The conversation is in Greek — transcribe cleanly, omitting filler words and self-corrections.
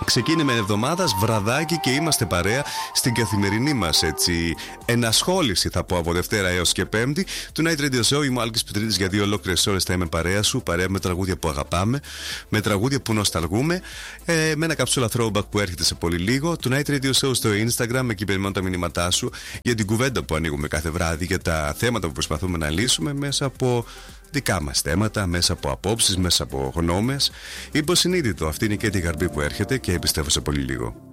Ξεκίνημα εβδομάδας, βραδάκι και είμαστε παρέα στην καθημερινή μας ενασχόληση, θα πω, από Δευτέρα έως και Πέμπτη του Night Radio Show. Είμαι ο Άλκης Πετρίδης, για 2 ολόκληρες ώρες θα είμαι παρέα σου. Παρέα με τραγούδια που αγαπάμε, με τραγούδια που νοσταλγούμε, με ένα καψούλα throwback που έρχεται σε πολύ λίγο. Το Night Radio Show στο Instagram, εκεί περιμένω τα μηνύματά σου για την κουβέντα που ανοίγουμε κάθε βράδυ, για τα θέματα που προσπαθούμε να λύσουμε μέσα από δικά μας θέματα, μέσα από απόψεις, μέσα από γνώμες. Υποσυνείδητο, αυτή είναι και τη γαρμπή που έρχεται και πιστεύω σε πολύ λίγο.